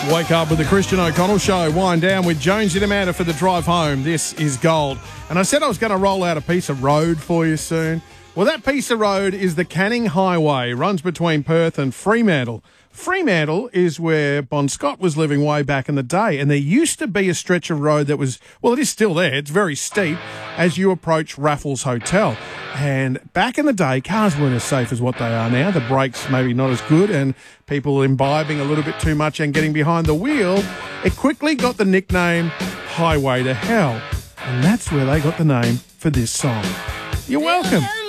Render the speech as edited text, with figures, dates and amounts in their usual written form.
Wake up with the Christian O'Connell Show. Wind down with Jonesy the Matter for the drive home. This is gold. And I said I was going to roll out a piece of road for you soon. Well, that piece of road is the Canning Highway. It runs between Perth and Fremantle. Fremantle is where Bon Scott was living way back in the day. And there used to be a stretch of road that was, well, it is still there. It's very steep as you approach Raffles Hotel. And back in the day, cars weren't as safe as what they are now. The brakes maybe not as good and people imbibing a little bit too much and getting behind the wheel. It quickly got the nickname Highway to Hell. And that's where they got the name for this song. You're welcome.